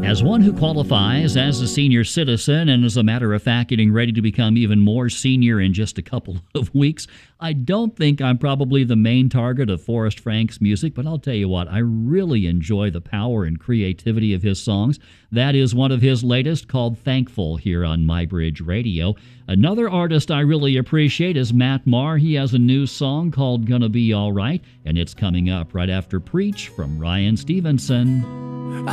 As one who qualifies as a senior citizen and, as a matter of fact, getting ready to become even more senior in just a couple of weeks, I don't think I'm probably the main target of Forrest Frank's music, but I'll tell you what, I really enjoy the power and creativity of his songs. That is one of his latest, called Thankful, here on MyBridge Radio. Another artist I really appreciate is Matt Maher. He has a new song called Gonna Be Alright, and it's coming up right after Preach from Ryan Stevenson.